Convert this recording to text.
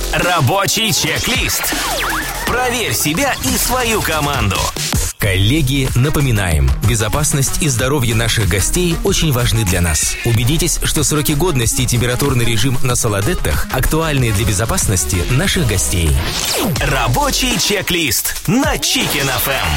Рабочий чек-лист. Проверь себя и свою команду. Коллеги, напоминаем, безопасность и здоровье наших гостей очень важны для нас. Убедитесь, что сроки годности и температурный режим на Солодеттах актуальны для безопасности наших гостей. Рабочий чек-лист на Chicken FM.